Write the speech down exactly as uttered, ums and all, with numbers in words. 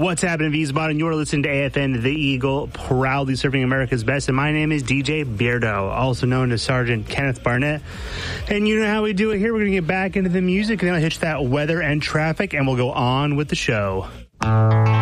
What's happening, Wiesbaden? You're listening to A F N The Eagle, proudly serving America's best. And my name is D J Beardo, also known as Sergeant Kenneth Barnett. And you know how we do it here. We're going to get back into the music, and then I'll hitch that weather and traffic, and we'll go on with the show.